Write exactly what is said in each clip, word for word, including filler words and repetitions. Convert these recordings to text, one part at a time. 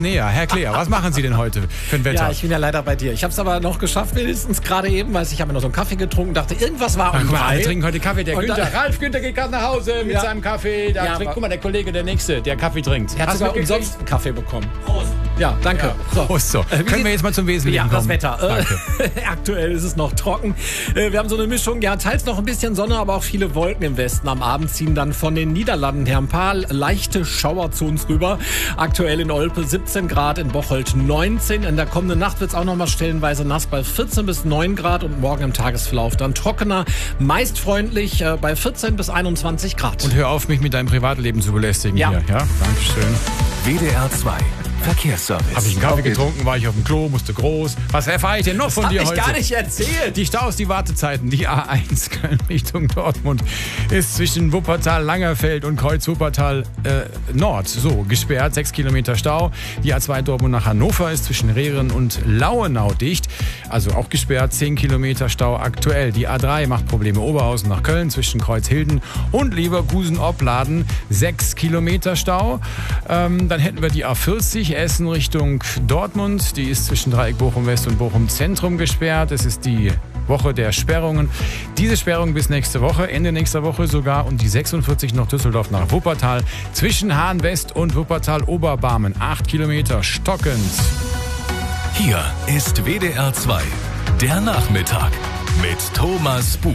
Näher. Herr Kleer, was machen Sie denn heute für ein Wetter? Ja, ich bin ja leider bei dir. Ich habe es aber noch geschafft, wenigstens gerade eben, weil ich habe mir noch so einen Kaffee getrunken, dachte, irgendwas war um Guck mal, drei. wir trinken heute Kaffee. Der Und Günther, dann- Ralf Günther geht gerade nach Hause mit Ja. seinem Kaffee. Da Ja, trinkt, aber- guck mal, der Kollege, der Nächste, der Kaffee trinkt. Er hat Hast du sogar mitgekriegt? umsonst einen Kaffee bekommen. Prost. Ja, danke. Ja. So. Prost, so. Äh, wie Können wir sieht- jetzt mal zum Wesentlichen Ja, kommen? das Wetter. Danke. Äh, aktuell ist es noch trocken. Äh, wir haben so eine Mischung, ja, teils noch ein bisschen Sonne, aber auch viele Wolken im Westen. Am Abend ziehen dann von den Niederlanden her ein paar leichte Schauer zu uns rüber. Aktuell in Olpe siebzehn Grad, in Bocholt neunzehn. In der kommenden Nacht wird es auch noch mal stellenweise nass bei vierzehn bis neun Grad und morgen im Tagesverlauf dann trockener, meist freundlich äh, bei vierzehn bis einundzwanzig Grad. Und hör auf, mich mit deinem Privatleben zu belästigen Ja. hier. Ja, Dankeschön. W D R zwei Verkehrsservice. Habe ich einen Kaffee getrunken, war ich auf dem Klo, musste groß. Was erfahre ich denn noch von hab dir ich heute? gar nicht erzählt. Die Staus, die Wartezeiten, die A eins Köln Richtung Dortmund ist zwischen Wuppertal-Langerfeld und Kreuz-Wuppertal äh, Nord so gesperrt, sechs Kilometer Stau. Die A zwei Dortmund nach Hannover ist zwischen Rehren und Lauenau dicht, also auch gesperrt, zehn Kilometer Stau aktuell. Die A drei macht Probleme Oberhausen nach Köln zwischen Kreuzhilden und Leverkusen-Opladen, sechs Kilometer Stau. Ähm, dann hätten wir die A vierzig Essen Richtung Dortmund, die ist zwischen Dreieck Bochum West und Bochum Zentrum gesperrt. Es ist die Woche der Sperrungen. Diese Sperrung bis nächste Woche, Ende nächster Woche sogar. Und die sechsundvierzig noch Düsseldorf nach Wuppertal zwischen Hahn West und Wuppertal Oberbarmen. Acht Kilometer stockend. Hier ist W D R zwei, der Nachmittag mit Thomas Bug.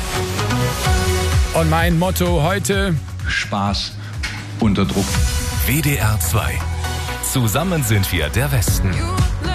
Und mein Motto heute: Spaß unter Druck. W D R zwei. Zusammen sind wir der Westen.